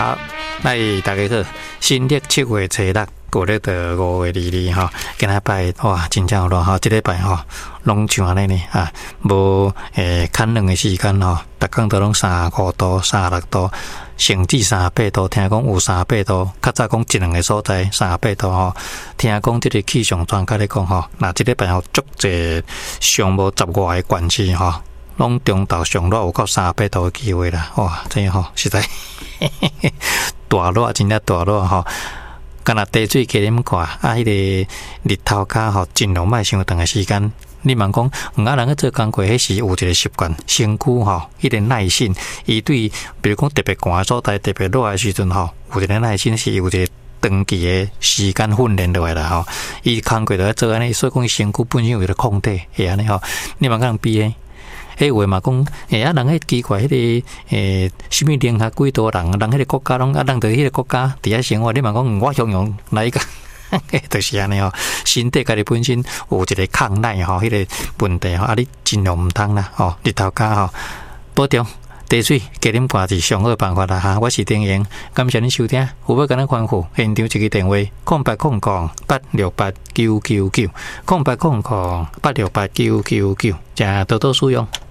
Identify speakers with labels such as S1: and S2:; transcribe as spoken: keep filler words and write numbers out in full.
S1: 好，那大家好，新历七月初六，过了的五月二日吼，今仔拜哇，真正有热吼，这礼拜吼，拢像安尼呢啊，无诶，寒冷的时间吼，逐工都拢三十五度、三十六度，甚至三十八度，听讲有三十八度，较早讲一两个所在三十八度吼，听讲这个气象专家咧讲吼，那这礼拜吼，足侪上无十外个县市吼。拢中昼上热有到三十八度的机会啦，哇！真吼实在大热，真正大热吼。敢若茶水加啉看，啊，迄、那个日头骹吼，尽量莫伤长的时间。你问讲，有啊人去做工课，迄时有一个习惯，身躯吼，迄个耐性，伊对，比如讲特别寒的所在，特别热的时阵吼，有一个耐性是有一个长期的时间训练落来啦吼。伊工课就做安尼，所以讲身躯本身有一个抗体，会安尼吼。你问讲比诶？迄话嘛讲，诶啊，人迄奇怪，迄、那个诶，什么联合几多人，人迄个国家拢啊，人伫迄个国家伫遐生活，你嘛讲，我形容哪一个，就是安尼吼，身体家己本身有一个抗耐吼，迄、那个问题吼，啊，你尽量毋通啦，吼，日头家吼，保重。茶水加啉汗是上好的办法啦哈！我是丁英，感谢您收听。有要跟咱吩咐，现场一个电话：空八空空八六八九九九，空八空空八六八九九九，请多多使用。